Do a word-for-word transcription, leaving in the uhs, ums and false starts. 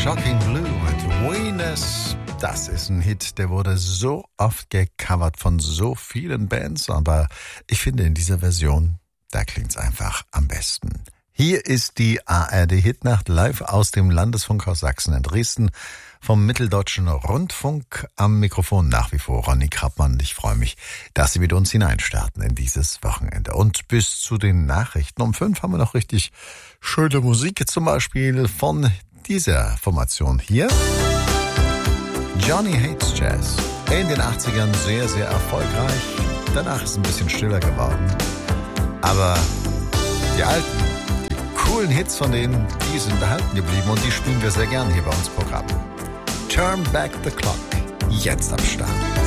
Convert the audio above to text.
Shocking Blue mit Venus. Das ist ein Hit, der wurde so oft gecovert von so vielen Bands, aber ich finde in dieser Version, da klingt's einfach am besten. Hier ist die A R D-Hitnacht live aus dem Landesfunkhaus Sachsen in Dresden vom Mitteldeutschen Rundfunk. Am Mikrofon nach wie vor Ronny Krappmann. Ich freue mich, dass Sie mit uns hineinstarten in dieses Wochenende. Und bis zu den Nachrichten um fünf haben wir noch richtig schöne Musik, zum Beispiel von dieser Formation hier. Johnny Hates Jazz. In den achtzigern sehr, sehr erfolgreich. Danach ist es ein bisschen stiller geworden. Aber die alten, coolen Hits von denen, die sind erhalten geblieben und die spielen wir sehr gern hier bei uns im Programm. Turn Back the Clock, jetzt am Start.